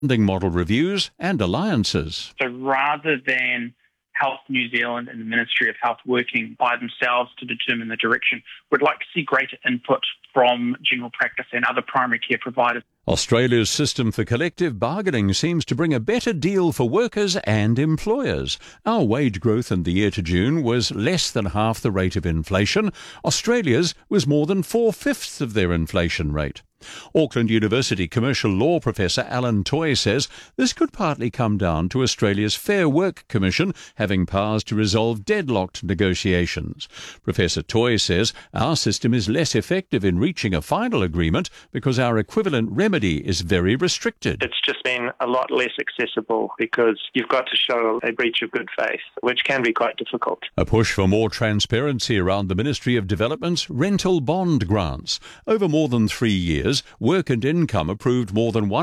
model reviews and alliances. So rather than Health New Zealand and the Ministry of Health working by themselves to determine the direction, we'd like to see greater input from general practice and other primary care providers. Australia's system for collective bargaining seems to bring a better deal for workers and employers. Our wage growth in the year to June was less than half the rate of inflation. Australia's was more than 4/5 of their inflation rate. Auckland University commercial law professor Alan Toy says this could partly come down to Australia's Fair Work Commission having powers to resolve deadlocked negotiations. Professor Toy says our system is less effective in reaching a final agreement because our equivalent remedy is very restricted. It's just been a lot less accessible because you've got to show a breach of good faith, which can be quite difficult. A push for more transparency around the Ministry of Development's rental bond grants. Over more than 3 years, Work and Income approved more than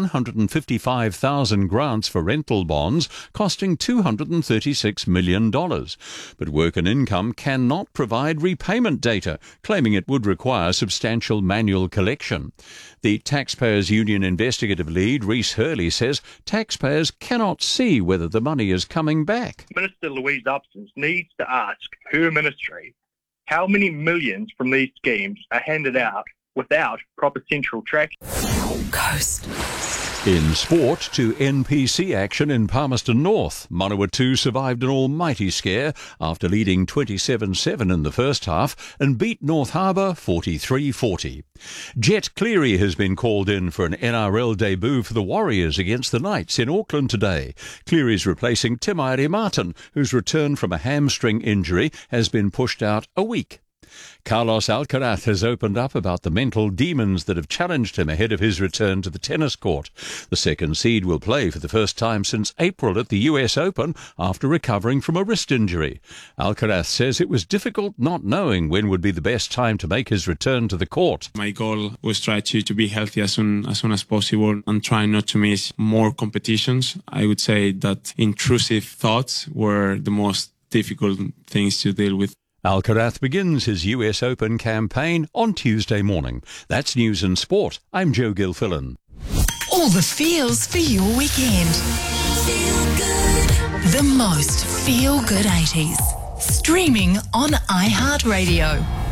155,000 grants for rental bonds, costing $236 million. But Work and Income cannot provide repayment data, claiming it would require substantial manual collection. The Taxpayers Union investigative lead, Rhys Hurley, says taxpayers cannot see whether the money is coming back. Minister Louise Upson needs to ask her ministry how many millions from these schemes are handed out without proper central tracking. Coast. In sport, to NPC action in Palmerston North. Manawatu survived an almighty scare after leading 27-7 in the first half and beat North Harbour 43-40. Jet Cleary has been called in for an NRL debut for the Warriors against the Knights in Auckland today. Cleary's replacing Tim Martin, whose return from a hamstring injury has been pushed out a week. Carlos Alcaraz has opened up about the mental demons that have challenged him ahead of his return to the tennis court. The second seed will play for the first time since April at the US Open after recovering from a wrist injury. Alcaraz says it was difficult not knowing when would be the best time to make his return to the court. My goal was try to be healthy as soon as possible and try not to miss more competitions. I would say that intrusive thoughts were the most difficult things to deal with. Alcaraz begins his US Open campaign on Tuesday morning. That's News and Sport. I'm Joe Gilfillan. All the feels for your weekend. Feel good. The most feel-good 80s. Streaming on iHeartRadio.